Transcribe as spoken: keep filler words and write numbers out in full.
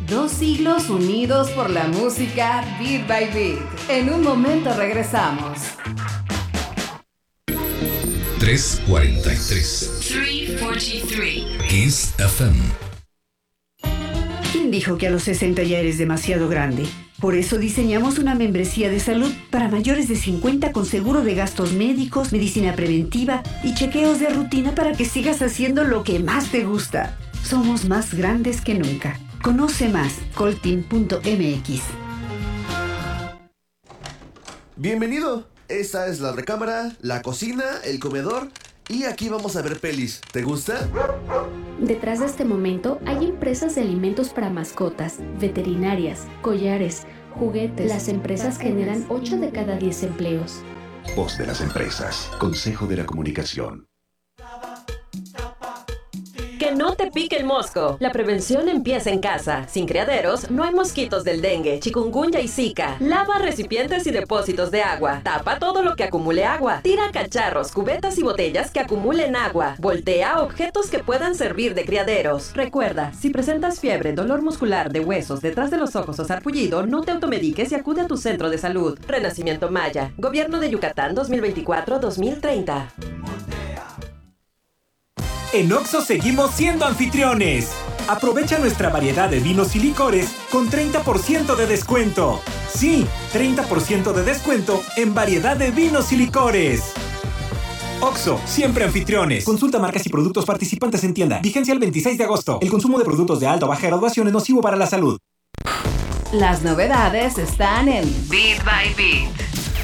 Dos siglos unidos por la música Beat by Beat. En un momento regresamos. trescientos cuarenta y tres. trescientos cuarenta y tres. Kiss F M. ¿Quién dijo que a los sesenta ya eres demasiado grande? Por eso diseñamos una membresía de salud para mayores de cincuenta con seguro de gastos médicos, medicina preventiva y chequeos de rutina para que sigas haciendo lo que más te gusta. Somos más grandes que nunca. Conoce más, colteam punto m x. Bienvenido. Esta es la recámara, la cocina, el comedor y aquí vamos a ver pelis. ¿Te gusta? Detrás de este momento hay empresas de alimentos para mascotas, veterinarias, collares, juguetes. Las empresas generan ocho de cada diez empleos. Voz de las empresas. Consejo de la Comunicación. Que no te pique el mosco. La prevención empieza en casa. Sin criaderos, no hay mosquitos del dengue, chikungunya y zika. Lava recipientes y depósitos de agua. Tapa todo lo que acumule agua. Tira cacharros, cubetas y botellas que acumulen agua. Voltea objetos que puedan servir de criaderos. Recuerda, si presentas fiebre, dolor muscular de huesos detrás de los ojos o sarpullido, no te automediques y acude a tu centro de salud. Renacimiento Maya. Gobierno de Yucatán dos mil veinticuatro a dos mil treinta. En Oxxo seguimos siendo anfitriones. Aprovecha nuestra variedad de vinos y licores con treinta por ciento de descuento. Sí, treinta por ciento de descuento en variedad de vinos y licores. Oxxo, siempre anfitriones. Consulta marcas y productos participantes en tienda. Vigencia el veintiséis de agosto. El consumo de productos de alta o baja graduación es nocivo para la salud. Las novedades están en Beat by Beat.